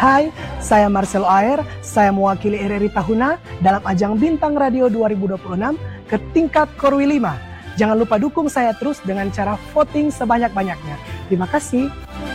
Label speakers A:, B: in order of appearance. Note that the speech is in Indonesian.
A: Hai, saya Marcelo Aer, saya mewakili RRI Tahuna dalam ajang Bintang Radio 2026 ke tingkat Korwi 5. Jangan lupa dukung saya terus dengan cara voting sebanyak-banyaknya. Terima kasih.